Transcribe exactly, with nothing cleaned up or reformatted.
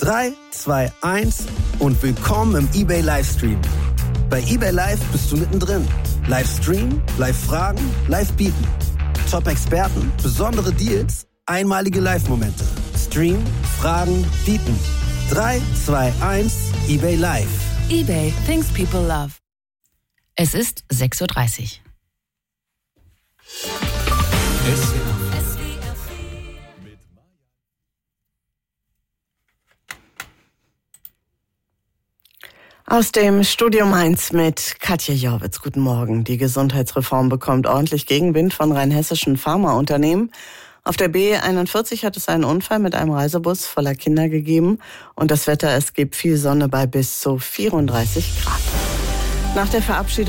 drei, zwei, eins und willkommen im eBay Livestream. Bei eBay Live bist du mittendrin. Livestream, Live-Fragen, Live-Bieten. Top-Experten, besondere Deals, einmalige Live-Momente. Stream, Fragen, Bieten. drei, zwei, eins, eBay Live. eBay, things people love. Es ist sechs Uhr dreißig. Aus dem Studio Mainz mit Katja Jorwitz. Guten Morgen. Die Gesundheitsreform bekommt ordentlich Gegenwind von rheinhessischen Pharmaunternehmen. Auf der B einundvierzig hat es einen Unfall mit einem Reisebus voller Kinder gegeben. Und das Wetter, es gibt viel Sonne bei bis zu vierunddreißig Grad. Nach der Verabschiedung